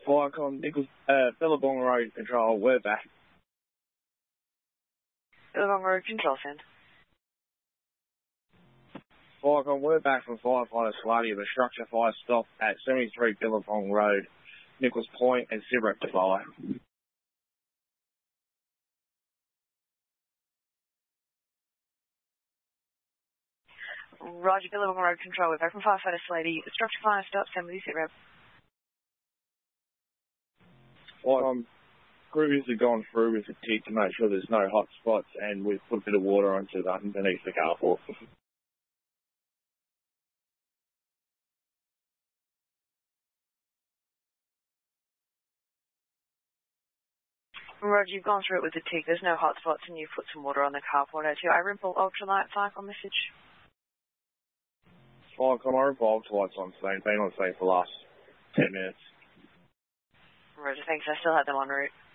Viacom, Nichols, Billabong Road Control, we're back. Billabong Road Control, send. Viacom, we're back from firefighter Slutty of a structure fire stop at 73 Billabong Road, Nichols Point, and Cigarette to follow. Roger, Billabong Road Control, we're back from firefighter Slutty. Structure fire stop, send with you, sit rep. Crews have gone through with the TIG to make sure there's no hot spots, and we've put a bit of water onto the underneath the carport. Roger, you've gone through it with the TIG. There's no hot spots, and you've put some water on the carport. I Rimple ultralight Viacom message. Viacom, I Rimple ultralights on scene. Been on scene for the last 10 minutes. Roger, thanks. I still had them en route.